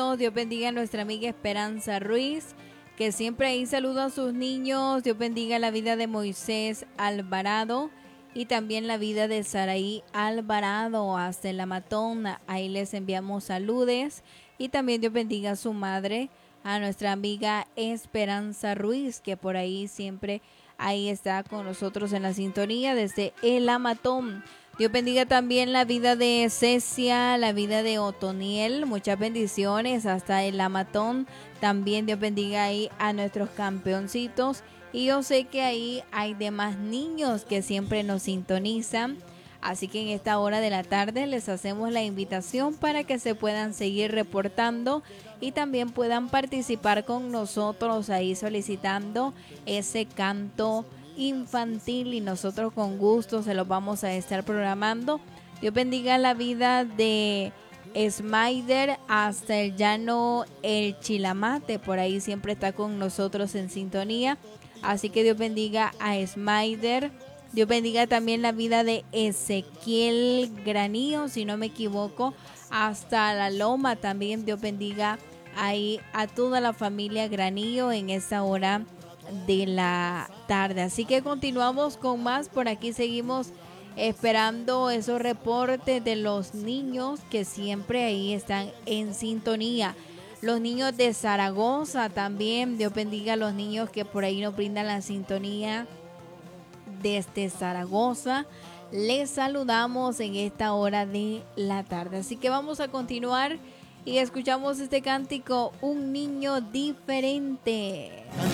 saludos. Dios bendiga a nuestra amiga Esperanza Ruiz, que siempre ahí saluda a sus niños. Dios bendiga la vida de Moisés Alvarado y también la vida de Saraí Alvarado hasta el Amatón. Ahí les enviamos saludes. Y también Dios bendiga a su madre, a nuestra amiga Esperanza Ruiz, que por ahí siempre ahí está con nosotros en la sintonía desde el Amatón. Dios bendiga también la vida de Cecia, la vida de Otoniel. Muchas bendiciones hasta el Amatón. También Dios bendiga ahí a nuestros campeoncitos. Y yo sé que ahí hay demás niños que siempre nos sintonizan. Así que en esta hora de la tarde les hacemos la invitación para que se puedan seguir reportando y también puedan participar con nosotros ahí solicitando ese canto infantil, y nosotros con gusto se los vamos a estar programando. Dios bendiga la vida de Smider hasta el llano El Chilamate, por ahí siempre está con nosotros en sintonía. Así que Dios bendiga a Smider. Dios bendiga también la vida de Ezequiel Granillo, si no me equivoco, hasta La Loma. También Dios bendiga ahí a toda la familia Granillo en esta hora de la tarde. Así que continuamos con más. Por aquí seguimos esperando esos reportes de los niños que siempre ahí están en sintonía. Los niños de Zaragoza también, Dios bendiga a los niños que por ahí nos brindan la sintonía desde Zaragoza. Les saludamos en esta hora de la tarde. Así que vamos a continuar y escuchamos este cántico, Un Niño Diferente.